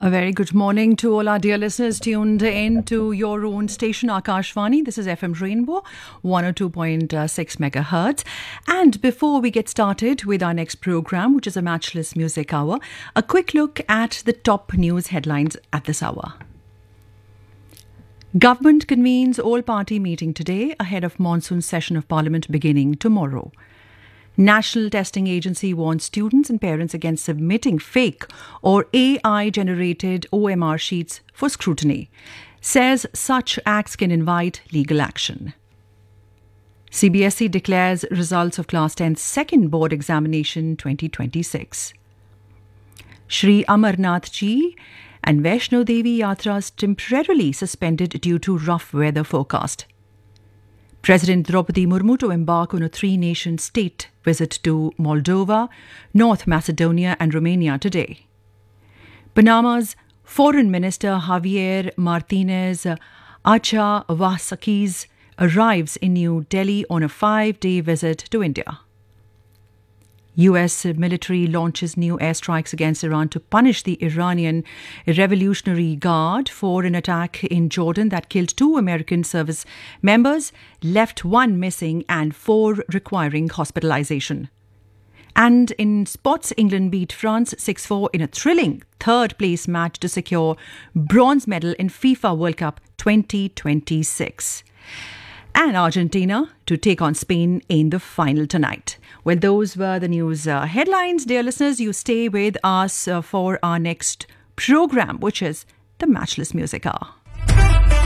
A very good morning to all our dear listeners tuned in to your own station, Akashvani. This is FM Rainbow, 102.6 megahertz. And before we get started with our next program, which is a Matchless Music Hour, a quick look at the top news headlines at this hour. Government convenes all-party meeting today ahead of monsoon session of Parliament beginning tomorrow. National Testing Agency warns students and parents against submitting fake or AI-generated OMR sheets for scrutiny. Says such acts can invite legal action. CBSE declares results of Class 10 second board examination 2026. Shri Amarnath Ji and Vaishno Devi Yatras temporarily suspended due to rough weather forecast. President Draupadi Murmu to embark on a three-nation state visit to Moldova, North Macedonia and Romania today. Panama's Foreign Minister Javier Martinez Achavaskis arrives in New Delhi on a 5-day visit to India. US military launches new airstrikes against Iran to punish the Iranian Revolutionary Guard for an attack in Jordan that killed 2 American service members, left 1 missing and 4 requiring hospitalization. And in sports, England beat France 6-4 in a thrilling third-place match to secure bronze medal in FIFA World Cup 2026. And Argentina to take on Spain in the final tonight. Well, those were the news headlines. Dear listeners, you stay with us for our next program, which is the Matchless Music Hour.